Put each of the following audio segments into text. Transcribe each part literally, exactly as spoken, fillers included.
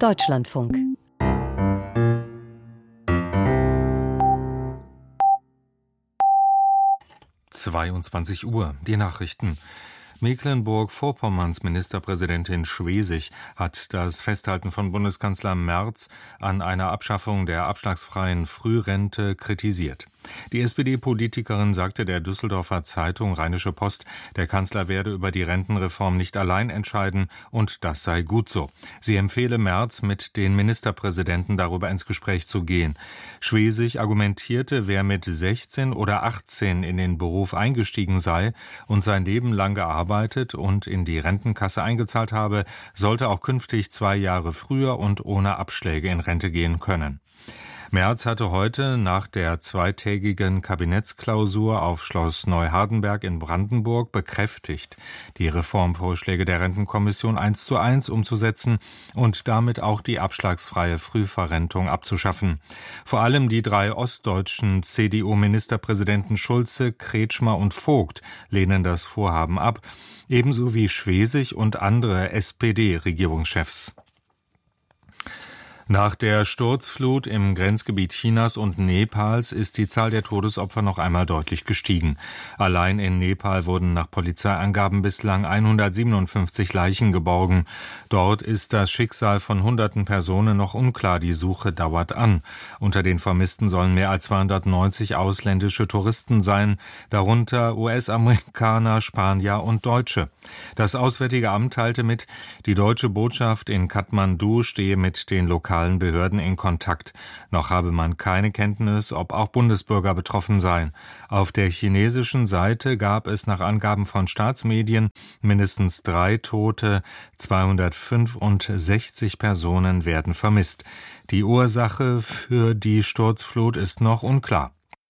Deutschlandfunk. zweiundzwanzig Uhr, die Nachrichten. Mecklenburg-Vorpommerns Ministerpräsidentin Schwesig hat das Festhalten von Bundeskanzler Merz an einer Abschaffung der abschlagsfreien Frührente kritisiert. Die S P D-Politikerin sagte der Düsseldorfer Zeitung Rheinische Post, der Kanzler werde über die Rentenreform nicht allein entscheiden und das sei gut so. Sie empfehle Merz, mit den Ministerpräsidenten darüber ins Gespräch zu gehen. Schwesig argumentierte, wer mit sechzehn oder achtzehn in den Beruf eingestiegen sei und sein Leben lang gearbeitet und in die Rentenkasse eingezahlt habe, sollte auch künftig zwei Jahre früher und ohne Abschläge in Rente gehen können. Merz hatte heute nach der zweitägigen Kabinettsklausur auf Schloss Neuhardenberg in Brandenburg bekräftigt, die Reformvorschläge der Rentenkommission eins zu eins umzusetzen und damit auch die abschlagsfreie Frühverrentung abzuschaffen. Vor allem die drei ostdeutschen C D U-Ministerpräsidenten Schulze, Kretschmer und Vogt lehnen das Vorhaben ab, ebenso wie Schwesig und andere S P D-Regierungschefs. Nach der Sturzflut im Grenzgebiet Chinas und Nepals ist die Zahl der Todesopfer noch einmal deutlich gestiegen. Allein in Nepal wurden nach Polizeiangaben bislang hundertsiebenundfünfzig Leichen geborgen. Dort ist das Schicksal von hunderten Personen noch unklar. Die Suche dauert an. Unter den Vermissten sollen mehr als zweihundertneunzig ausländische Touristen sein, darunter U S-Amerikaner, Spanier und Deutsche. Das Auswärtige Amt teilte mit, die deutsche Botschaft in Kathmandu stehe mit den lokalen Behörden in Kontakt. Noch habe man keine Kenntnis, ob auch Bundesbürger betroffen seien. Auf der chinesischen Seite gab es nach Angaben von Staatsmedien mindestens drei Tote, zweihundertfünfundsechzig Personen werden vermisst. Die Ursache für die Sturzflut ist noch unklar.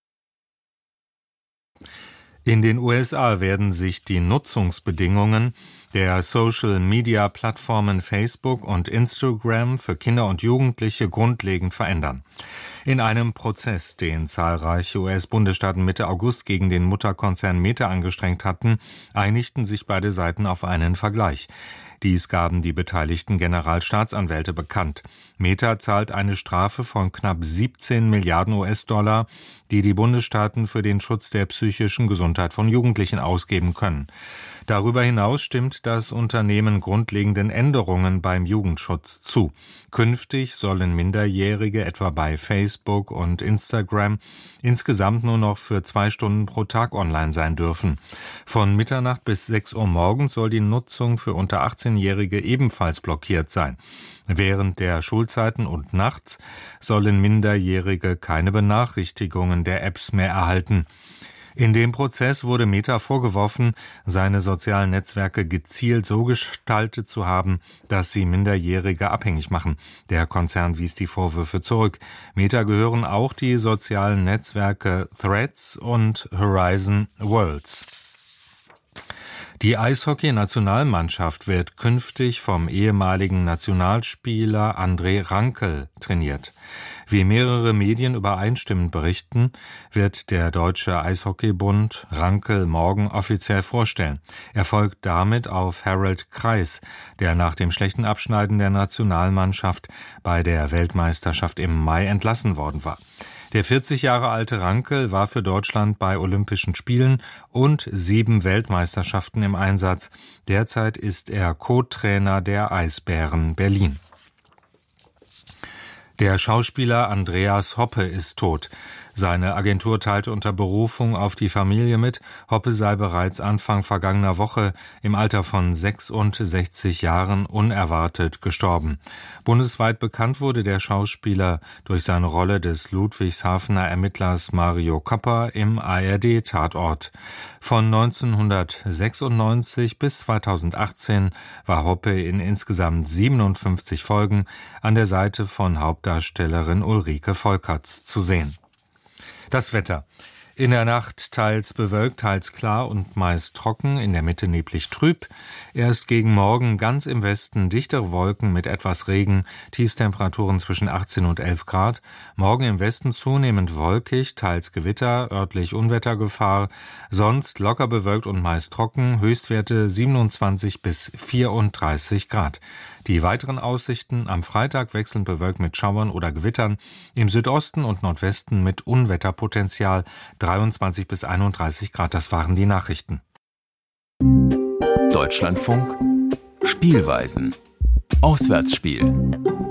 In den U S A werden sich die Nutzungsbedingungen der Social-Media-Plattformen Facebook und Instagram für Kinder und Jugendliche grundlegend verändern. In einem Prozess, den zahlreiche U S-Bundesstaaten Mitte August gegen den Mutterkonzern Meta angestrengt hatten, einigten sich beide Seiten auf einen Vergleich. Dies gaben die beteiligten Generalstaatsanwälte bekannt. Meta zahlt eine Strafe von knapp siebzehn Milliarden U S-Dollar, die die Bundesstaaten für den Schutz der psychischen Gesundheit von Jugendlichen ausgeben können. Darüber hinaus stimmt das Unternehmen grundlegenden Änderungen beim Jugendschutz zu. Künftig sollen Minderjährige etwa bei Facebook und Instagram insgesamt nur noch für zwei Stunden pro Tag online sein dürfen. Von Mitternacht bis sechs Uhr morgens soll die Nutzung für unter achtzehnjährige ebenfalls blockiert sein. Während der Schulzeiten und nachts sollen Minderjährige keine Benachrichtigungen der Apps mehr erhalten. In dem Prozess wurde Meta vorgeworfen, seine sozialen Netzwerke gezielt so gestaltet zu haben, dass sie Minderjährige abhängig machen. Der Konzern wies die Vorwürfe zurück. Meta gehören auch die sozialen Netzwerke Threads und Horizon Worlds. Die Eishockey-Nationalmannschaft wird künftig vom ehemaligen Nationalspieler André Rankel trainiert. Wie mehrere Medien übereinstimmend berichten, wird der Deutsche Eishockeybund Rankel morgen offiziell vorstellen. Er folgt damit auf Harald Kreis, der nach dem schlechten Abschneiden der Nationalmannschaft bei der Weltmeisterschaft im Mai entlassen worden war. Der vierzig Jahre alte Rankel war für Deutschland bei Olympischen Spielen und sieben Weltmeisterschaften im Einsatz. Derzeit ist er Co-Trainer der Eisbären Berlin. Der Schauspieler Andreas Hoppe ist tot. Seine Agentur teilte unter Berufung auf die Familie mit, Hoppe sei bereits Anfang vergangener Woche im Alter von sechsundsechzig Jahren unerwartet gestorben. Bundesweit bekannt wurde der Schauspieler durch seine Rolle des Ludwigshafener Ermittlers Mario Kopper im A R D-Tatort. Von neunzehnhundertsechsundneunzig bis zweitausendachtzehn war Hoppe in insgesamt siebenundfünfzig Folgen an der Seite von Hauptdarstellerin Ulrike Volkerts zu sehen. Das Wetter. In der Nacht teils bewölkt, teils klar und meist trocken, in der Mitte neblig trüb. Erst gegen Morgen ganz im Westen dichtere Wolken mit etwas Regen, Tiefstemperaturen zwischen achtzehn und elf Grad. Morgen im Westen zunehmend wolkig, teils Gewitter, örtlich Unwettergefahr. Sonst locker bewölkt und meist trocken, Höchstwerte siebenundzwanzig bis vierunddreißig Grad. Die weiteren Aussichten: am Freitag wechselnd bewölkt mit Schauern oder Gewittern, im Südosten und Nordwesten mit Unwetterpotenzial, dreiundzwanzig bis einunddreißig Grad. Das waren die Nachrichten. Deutschlandfunk Spielweisen. Auswärtsspiel.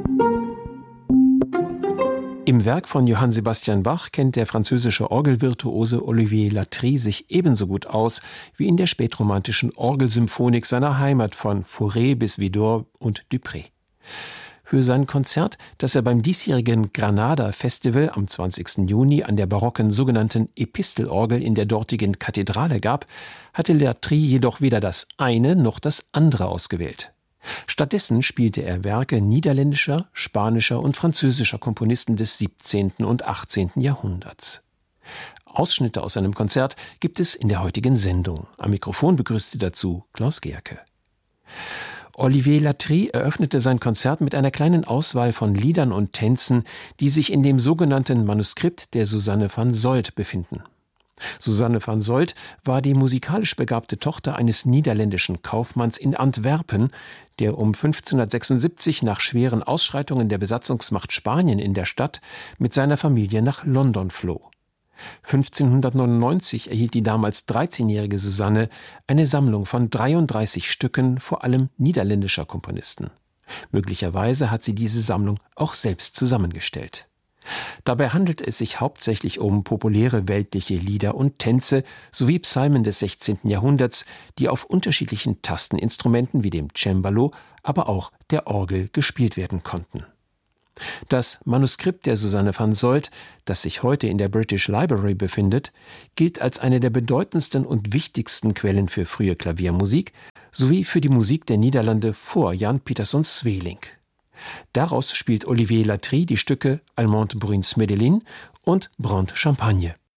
Im Werk von Johann Sebastian Bach kennt der französische Orgelvirtuose Olivier Latry sich ebenso gut aus wie in der spätromantischen Orgelsymphonik seiner Heimat von Fauré bis Widor und Dupré. Für sein Konzert, das er beim diesjährigen Granada Festival am zwanzigsten Juni an der barocken sogenannten Epistelorgel in der dortigen Kathedrale gab, hatte Latry jedoch weder das eine noch das andere ausgewählt. Stattdessen spielte er Werke niederländischer, spanischer und französischer Komponisten des siebzehnten und achtzehnten Jahrhunderts. Ausschnitte aus seinem Konzert gibt es in der heutigen Sendung. Am Mikrofon begrüßte dazu Klaus Gerke. Olivier Latry eröffnete sein Konzert mit einer kleinen Auswahl von Liedern und Tänzen, die sich in dem sogenannten Manuskript der Susanne van Solt befinden. Susanne van Solt war die musikalisch begabte Tochter eines niederländischen Kaufmanns in Antwerpen, der um fünfzehnhundertsechsundsiebzig nach schweren Ausschreitungen der Besatzungsmacht Spanien in der Stadt mit seiner Familie nach London floh. fünfzehnhundertneunundneunzig erhielt die damals dreizehnjährige Susanne eine Sammlung von dreiunddreißig Stücken, vor allem niederländischer Komponisten. Möglicherweise hat sie diese Sammlung auch selbst zusammengestellt. Dabei handelt es sich hauptsächlich um populäre weltliche Lieder und Tänze sowie Psalmen des sechzehnten Jahrhunderts, die auf unterschiedlichen Tasteninstrumenten wie dem Cembalo, aber auch der Orgel gespielt werden konnten. Das Manuskript der Susanne van Solt, das sich heute in der British Library befindet, gilt als eine der bedeutendsten und wichtigsten Quellen für frühe Klaviermusik sowie für die Musik der Niederlande vor Jan Pieterszoon Sweelinck. Daraus spielt Olivier Latry die Stücke Allemande Bruins Medellin und Brand Champagne.